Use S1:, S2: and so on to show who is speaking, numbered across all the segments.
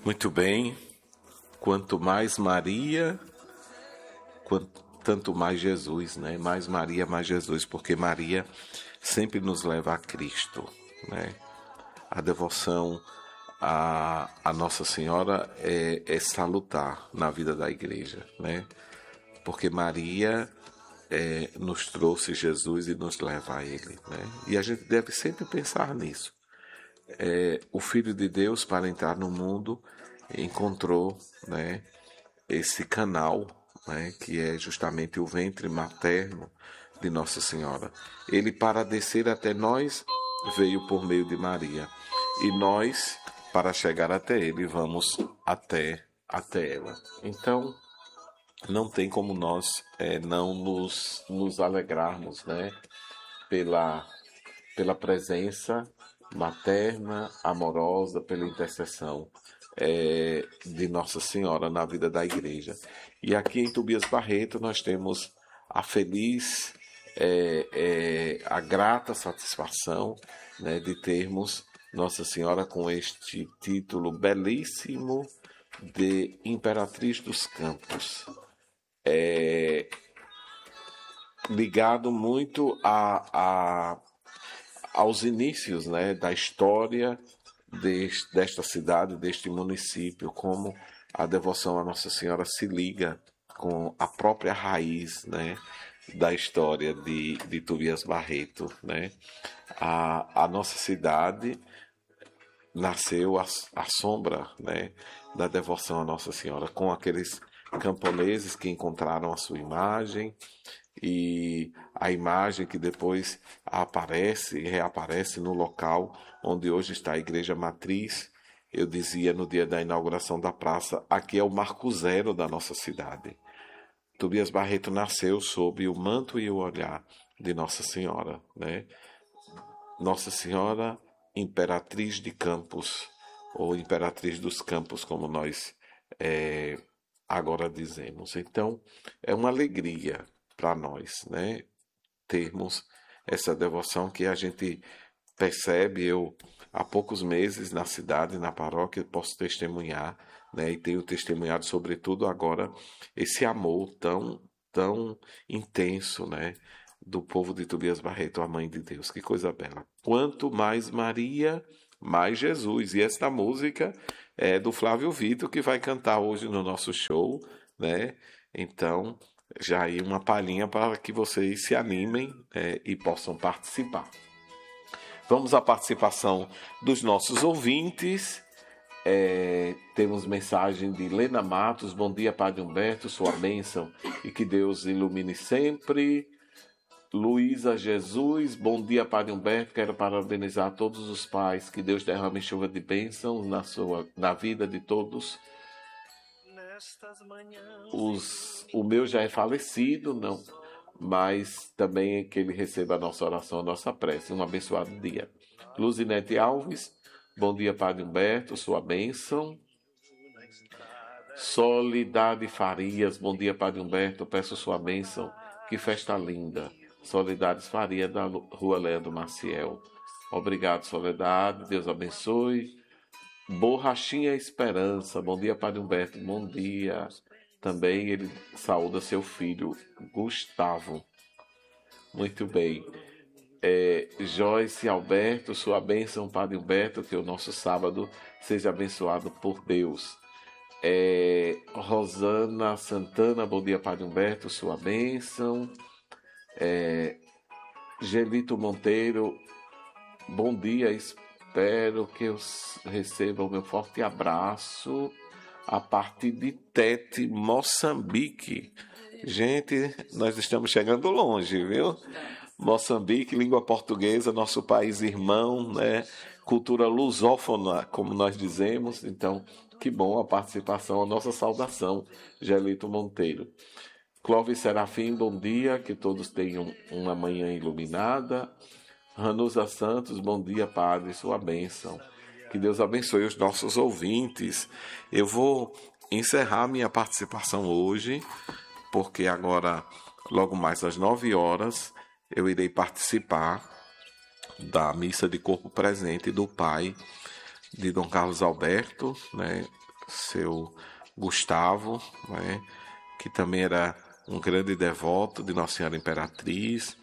S1: Muito bem. Quanto mais Maria, tanto mais Jesus, né? Mais Maria, mais Jesus, porque Maria sempre nos leva a Cristo, né? A devoção a Nossa Senhora é salutar na vida da igreja, né? Porque Maria nos trouxe Jesus e nos leva a Ele, né? E a gente deve sempre pensar nisso. O Filho de Deus, para entrar no mundo, encontrou, né, esse canal, né, que é justamente o ventre materno de Nossa Senhora. Ele, para descer até nós, veio por meio de Maria. E nós, para chegar até Ele, vamos até ela. Então, não tem como nós não nos alegrarmos, né, pela presença materna, amorosa, pela intercessão de Nossa Senhora na vida da igreja. E aqui em Tobias Barreto nós temos a feliz, a grata satisfação, né, de termos Nossa Senhora com este título belíssimo de Imperatriz dos Campos. Ligado muito aos inícios, né, da história desta cidade, deste município, como a devoção a Nossa Senhora se liga com a própria raiz, né, da história de Tobias Barreto, né? A nossa cidade nasceu à sombra, né, da devoção a Nossa Senhora, com aqueles camponeses que encontraram a sua imagem, e a imagem que depois aparece e reaparece no local onde hoje está a Igreja Matriz. Eu dizia no dia da inauguração da praça, aqui é o marco zero da nossa cidade. Tobias Barreto nasceu sob o manto e o olhar de Nossa Senhora, né? Nossa Senhora, Imperatriz de Campos, ou Imperatriz dos Campos, como nós agora dizemos. Então, é uma alegria para nós, né, termos essa devoção que a gente percebe. Eu, há poucos meses na cidade, na paróquia, posso testemunhar, né, e tenho testemunhado sobretudo agora esse amor tão intenso, né, do povo de Tobias Barreto, a Mãe de Deus. Que coisa bela. Quanto mais Maria, mais Jesus. E esta música é do Flávio Vitor, que vai cantar hoje no nosso show, né? Então, já aí uma palhinha para que vocês se animem, e possam participar. Vamos à participação dos nossos ouvintes. Temos mensagem de Lena Matos. Bom dia, Padre Humberto, sua bênção e que Deus ilumine sempre. Luísa Jesus, bom dia, Padre Humberto, quero parabenizar todos os pais, que Deus derrame chuva de bênçãos na vida de todos. O meu já é falecido, não, mas também que ele receba a nossa oração, a nossa prece. Um abençoado dia. Luzinete Alves, bom dia, Padre Humberto, sua bênção. Solidade Farias, bom dia, Padre Humberto, peço sua bênção. Que festa linda. Soledade Faria, da Rua Leandro Maciel. Obrigado, Soledade, Deus abençoe. Borrachinha Esperança, bom dia, Padre Humberto, bom dia. Também ele saúda seu filho, Gustavo. Muito bem. Joyce Alberto, sua bênção, Padre Humberto, que o nosso sábado seja abençoado por Deus. Rosana Santana, bom dia, Padre Humberto, sua bênção. Gelito Monteiro, bom dia, espero que eu receba o meu forte abraço a partir de Tete, Moçambique. Gente, nós estamos chegando longe, viu? Moçambique, língua portuguesa, nosso país irmão, né? Cultura lusófona, como nós dizemos. Então, que bom a participação, a nossa saudação, Gelito Monteiro. Clóvis Serafim, bom dia, que todos tenham uma manhã iluminada. Ranusa Santos, bom dia, Padre, sua bênção. Que Deus abençoe os nossos ouvintes. Eu vou encerrar minha participação hoje, porque agora, logo mais às 9 horas, eu irei participar da missa de corpo presente do pai de Dom Carlos Alberto, né, seu Gustavo, né, que também era um grande devoto de Nossa Senhora Imperatriz.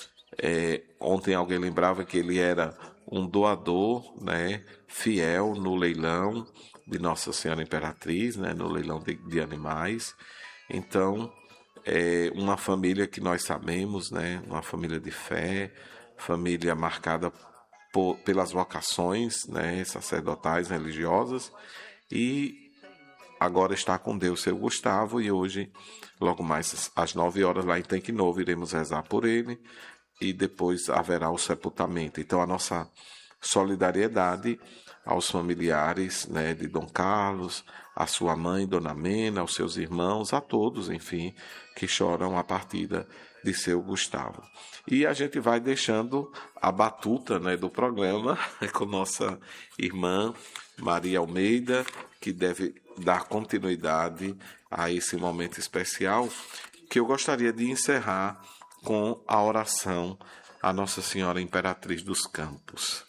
S1: Ontem alguém lembrava que ele era um doador, né, fiel no leilão de Nossa Senhora Imperatriz, né, no leilão de animais. Então, é uma família que nós sabemos, né, uma família de fé, família marcada pelas vocações, né, sacerdotais, religiosas, e agora está com Deus seu Gustavo, e hoje, logo mais às 9 horas, lá em Tanque Novo, iremos rezar por ele, e depois haverá o sepultamento. Então, a nossa solidariedade aos familiares, né, de Dom Carlos, a sua mãe, Dona Mena, aos seus irmãos, a todos, enfim, que choram a partida de seu Gustavo. E a gente vai deixando a batuta, né, do programa com nossa irmã Maria Almeida, que deve dar continuidade a esse momento especial, que eu gostaria de encerrar com a oração a Nossa Senhora Imperatriz dos Campos.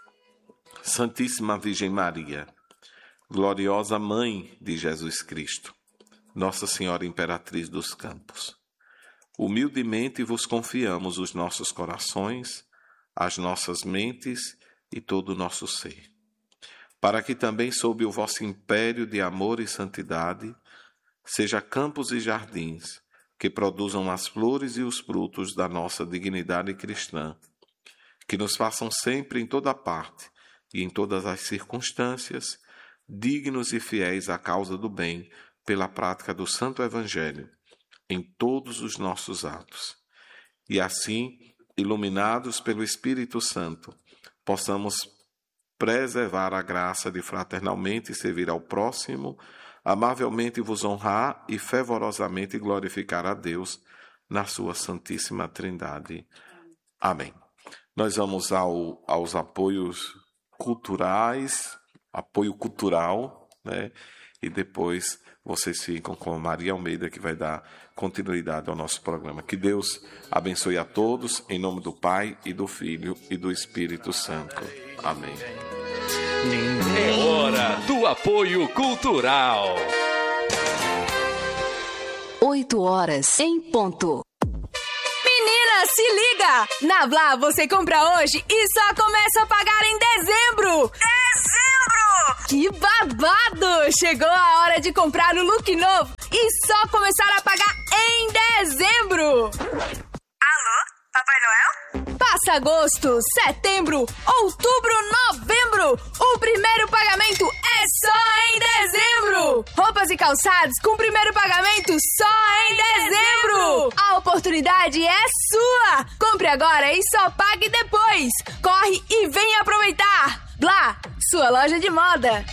S1: Santíssima Virgem Maria, gloriosa Mãe de Jesus Cristo, Nossa Senhora Imperatriz dos Campos, humildemente vos confiamos os nossos corações, as nossas mentes e todo o nosso ser, para que também sob o vosso império de amor e santidade, seja campos e jardins que produzam as flores e os frutos da nossa dignidade cristã, que nos façam sempre em toda parte e em todas as circunstâncias, dignos e fiéis à causa do bem, pela prática do Santo Evangelho, em todos os nossos atos. E assim, iluminados pelo Espírito Santo, possamos preservar a graça de fraternalmente servir ao próximo, amavelmente vos honrar e fervorosamente glorificar a Deus na sua Santíssima Trindade. Amém. Nós vamos aos apoios culturais, apoio cultural, né? E depois vocês ficam com a Maria Almeida, que vai dar continuidade ao nosso programa. Que Deus abençoe a todos, em nome do Pai, e do Filho, e do Espírito Santo. Amém.
S2: É hora do apoio cultural.
S3: 8h em ponto.
S4: Menina, se liga! Na Blá você compra hoje e só começa a pagar em dezembro! Que babado! Chegou a hora de comprar o look novo e só começar a pagar em dezembro!
S5: Alô, Papai Noel?
S4: Passa agosto, setembro, outubro, novembro! O primeiro pagamento é só em dezembro! Roupas e calçados com primeiro pagamento só em dezembro! A oportunidade é sua! Compre agora e só pague depois! Corre e vem aproveitar! Blá, sua loja de moda!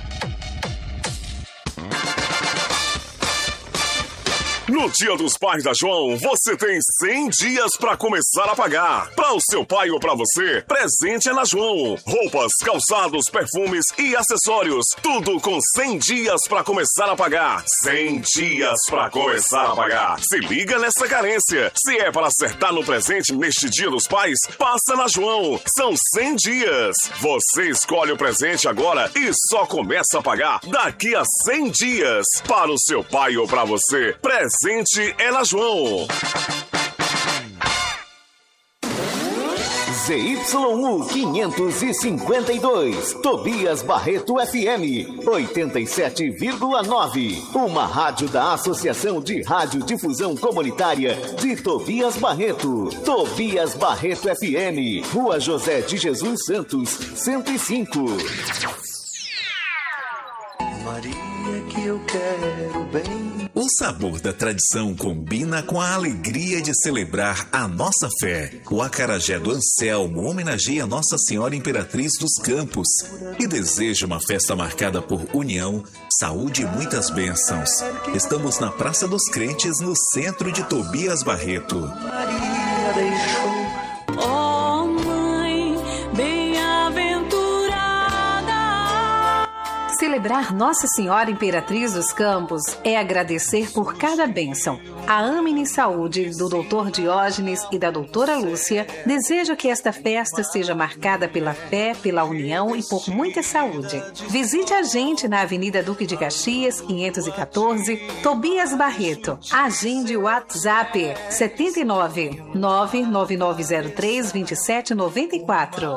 S6: No Dia dos Pais da João, você tem 100 dias para começar a pagar. Para o seu pai ou para você, presente é na João. Roupas, calçados, perfumes e acessórios. Tudo com 100 dias para começar a pagar. 100 dias para começar a pagar. Se liga nessa carência. Se é para acertar no presente neste Dia dos Pais, passa na João. São 100 dias. Você escolhe o presente agora e só começa a pagar daqui a 100 dias. Para o seu pai ou para você, presente é na João.
S7: ZYU 552, Tobias Barreto FM 87,9. Uma rádio da Associação de Radiodifusão Comunitária de Tobias Barreto. Tobias Barreto FM, Rua José de Jesus Santos, 105.
S8: Maria, que eu quero bem.
S9: O sabor da tradição combina com a alegria de celebrar a nossa fé. O acarajé do Anselmo homenageia Nossa Senhora Imperatriz dos Campos e deseja uma festa marcada por união, saúde e muitas bênçãos. Estamos na Praça dos Crentes, no centro de Tobias Barreto.
S8: Maria deixou.
S10: Celebrar Nossa Senhora Imperatriz dos Campos é agradecer por cada bênção. A Amini Saúde, do Dr. Diógenes e da doutora Lúcia, deseja que esta festa seja marcada pela fé, pela união e por muita saúde. Visite a gente na Avenida Duque de Caxias, 514, Tobias Barreto. Agende o WhatsApp 79 99903 2794.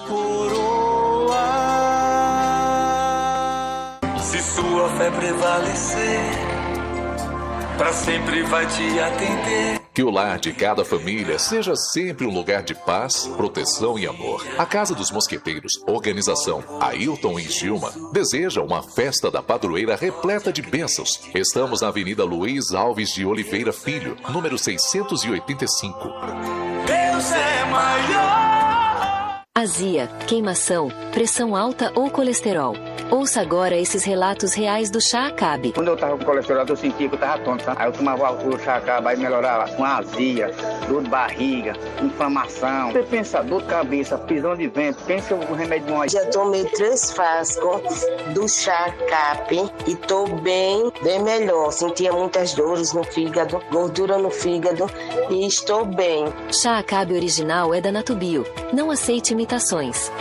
S8: Se sua fé prevalecer, pra sempre vai te atender.
S9: Que o lar de cada família seja sempre um lugar de paz, proteção e amor. A Casa dos Mosqueteiros, organização Ailton e Gilma, deseja uma festa da padroeira repleta de bênçãos. Estamos na Avenida Luiz Alves de Oliveira Filho, número 685.
S8: Deus é maior.
S3: Azia, queimação, pressão alta ou colesterol. Ouça agora esses relatos reais do Chá Acabe.
S11: Quando eu tava com colesterol, eu sentia que eu tava tonto, sabe? Aí eu tomava o Chá Acabe, aí melhorava com azia, dor de barriga, inflamação. Você pensa, dor de cabeça, prisão de vento, pensa o remédio bom aí.
S12: Já tomei 3 frascos do Chá Acabe e tô bem melhor. Sentia muitas dores no fígado, gordura no fígado e estou bem.
S3: Chá Acabe original é da Natubio. Não aceite imitações.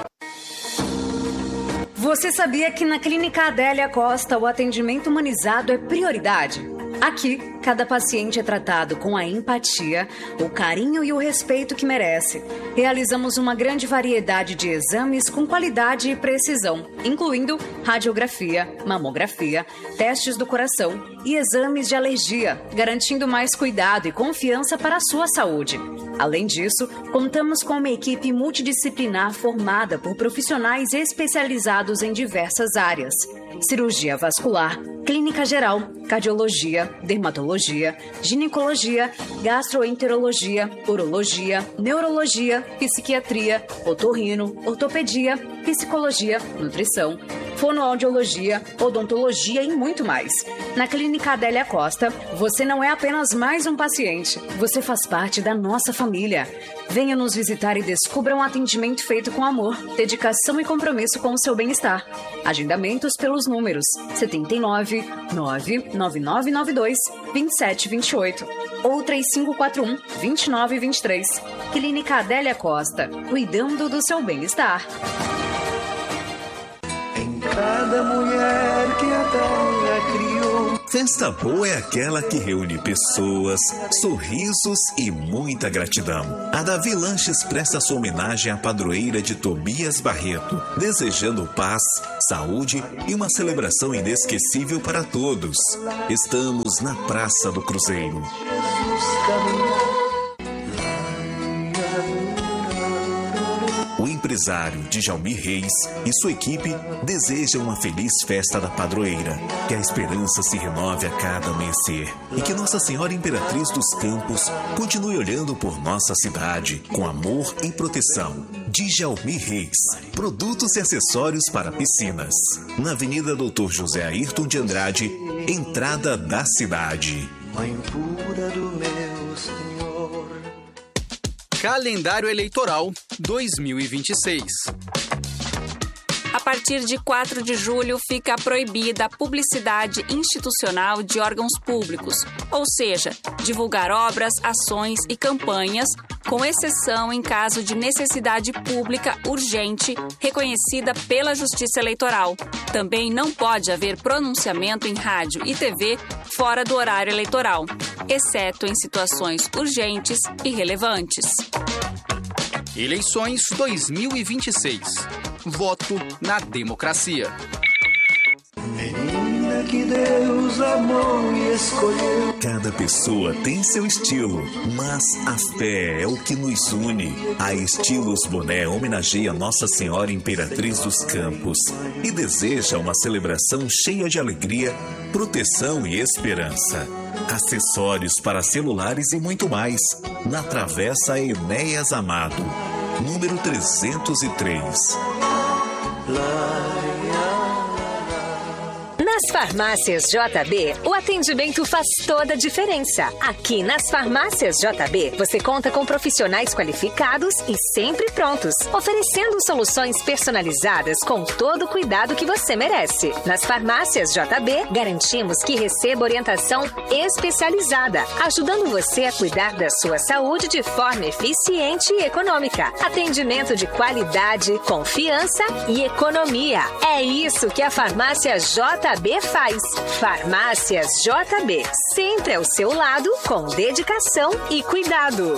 S13: Você sabia que na Clínica Adélia Costa o atendimento humanizado é prioridade? Aqui, cada paciente é tratado com a empatia, o carinho e o respeito que merece. Realizamos uma grande variedade de exames com qualidade e precisão, incluindo radiografia, mamografia, testes do coração e exames de alergia, garantindo mais cuidado e confiança para a sua saúde. Além disso, contamos com uma equipe multidisciplinar formada por profissionais especializados em diversas áreas: cirurgia vascular, clínica geral, cardiologia, dermatologia, ginecologia, gastroenterologia, urologia, neurologia, psiquiatria, otorrino, ortopedia, psicologia, nutrição, fonoaudiologia, odontologia e muito mais. Na Clínica Adélia Costa, você não é apenas mais um paciente, você faz parte da nossa família. Venha nos visitar e descubra um atendimento feito com amor, dedicação e compromisso com o seu bem-estar. Agendamentos pelos números 79 99992 2728 ou 3541 2923. Clínica Adélia Costa, cuidando do seu bem-estar.
S8: Cada mulher que a terra criou.
S9: Festa boa é aquela que reúne pessoas, sorrisos e muita gratidão. A Davi Lanches presta sua homenagem à padroeira de Tobias Barreto, desejando paz, saúde e uma celebração inesquecível para todos. Estamos na Praça do Cruzeiro. O empresário Djalmir Reis e sua equipe desejam uma feliz festa da padroeira, que a esperança se renove a cada amanhecer e que Nossa Senhora Imperatriz dos Campos continue olhando por nossa cidade com amor e proteção. Djalmir Reis, produtos e acessórios para piscinas, na Avenida Dr. José Ayrton de Andrade, entrada da cidade.
S8: Mãe pura do meu Senhor.
S2: Calendário Eleitoral 2026.
S14: A partir de 4 de julho fica proibida a publicidade institucional de órgãos públicos, ou seja, divulgar obras, ações e campanhas, com exceção em caso de necessidade pública urgente reconhecida pela Justiça Eleitoral. Também não pode haver pronunciamento em rádio e TV fora do horário eleitoral, exceto em situações urgentes e relevantes.
S2: Eleições 2026. Voto na democracia.
S8: Menina que Deus amou e escolheu.
S9: Cada pessoa tem seu estilo, mas a fé é o que nos une. A Estilos Boné homenageia Nossa Senhora Imperatriz dos Campos e deseja uma celebração cheia de alegria, proteção e esperança. Acessórios para celulares e muito mais. Na Travessa Enéas Amado, número 303.
S15: Na Nas farmácias JB, o atendimento faz toda a diferença. Aqui nas farmácias JB, você conta com profissionais qualificados e sempre prontos, oferecendo soluções personalizadas com todo o cuidado que você merece. Nas farmácias JB, garantimos que receba orientação especializada, ajudando você a cuidar da sua saúde de forma eficiente e econômica. Atendimento de qualidade, confiança e economia. É isso que a farmácia JB faz. Farmácias JB, sempre ao seu lado, com dedicação e cuidado.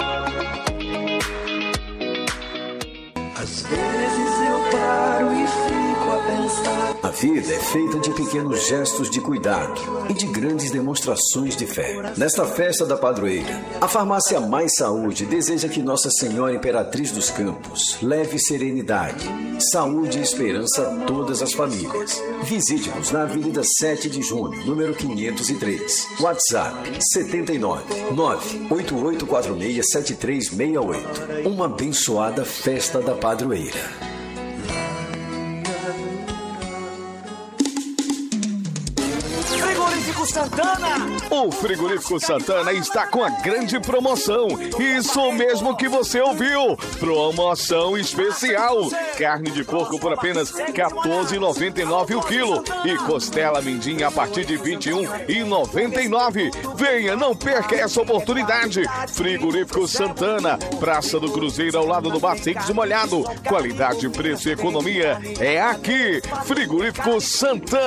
S8: Às vezes eu paro e fico a pensar.
S16: A vida é feita de pequenos gestos de cuidado e de grandes demonstrações de fé. Nesta festa da padroeira, a Farmácia Mais Saúde deseja que Nossa Senhora Imperatriz dos Campos leve serenidade, saúde e esperança a todas as famílias. Visite-nos na Avenida 7 de Junho, número 503. WhatsApp 79 988467368. Uma abençoada festa da padroeira.
S17: Santana! O Frigorífico Santana está com a grande promoção. Isso mesmo que você ouviu. Promoção especial. Carne de porco por apenas R$ 14,99 o quilo. E costela mindinha a partir de R$ 21,99. Venha, não perca essa oportunidade. Frigorífico Santana, Praça do Cruzeiro, ao lado do Bar Secos e Molhado. Qualidade, preço e economia é aqui. Frigorífico Santana.